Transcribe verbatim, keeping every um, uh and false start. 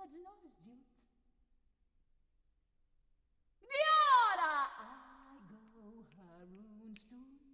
God's nose juice. The order I go Haroon Street.